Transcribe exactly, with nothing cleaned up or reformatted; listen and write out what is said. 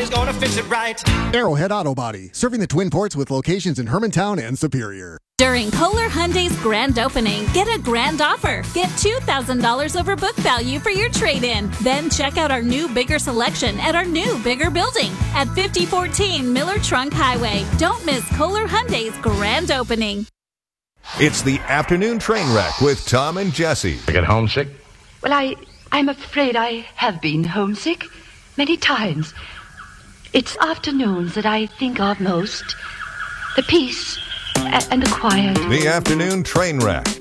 Somebody's gonna fix it right. Arrowhead Auto Body, serving the Twin Ports with locations in Hermantown and Superior. During Kohler Hyundai's grand opening, get a grand offer. Get two thousand dollars over book value for your trade-in. Then check out our new bigger selection at our new bigger building at fifty fourteen Miller Trunk Highway. Don't miss Kohler Hyundai's grand opening. It's the afternoon train wreck with Tom and Jesse. I get homesick? Well, I, I'm afraid I have been homesick many times. It's afternoons that I think of most. The peace and the quiet. The afternoon train wreck.